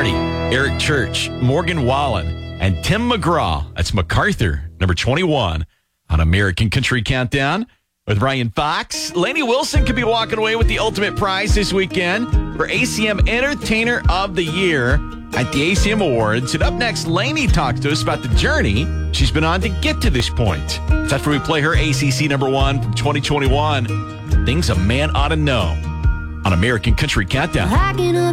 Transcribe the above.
Marty, Eric Church, Morgan Wallen, and Tim McGraw. That's MacArthur, number 21 on American Country Countdown with Ryan Fox. Lainey Wilson could be walking away with the ultimate prize this weekend for ACM Entertainer of the Year at the ACM Awards. And up next, Lainey talks to us about the journey she's been on to get to this point. It's after we play her ACC number 1 from 2021, Things a Man Ought to Know on American Country Countdown.